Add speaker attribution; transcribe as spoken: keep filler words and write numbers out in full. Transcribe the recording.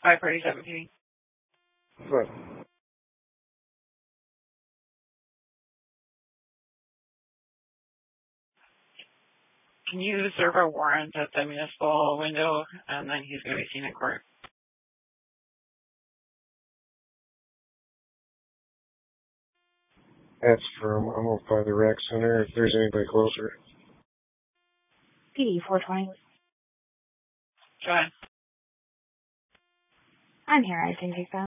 Speaker 1: five forty-seven P.
Speaker 2: What?
Speaker 1: Can you serve a warrant at the municipal window, and then he's going to be seen in court?
Speaker 2: That's from, I'm up by the rec center, if there's anybody closer.
Speaker 3: P D four twenty.
Speaker 1: Go ahead.
Speaker 3: I'm here, I can take that.